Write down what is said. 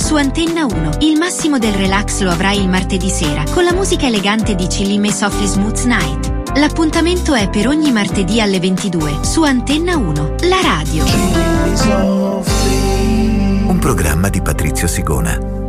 su Antenna 1. Il massimo del relax lo avrai il martedì sera con la musica elegante di Chillim e Softly Smooth Night. L'appuntamento è per ogni martedì alle 22 su Antenna 1, la radio. Un programma di Patrizio Sigona.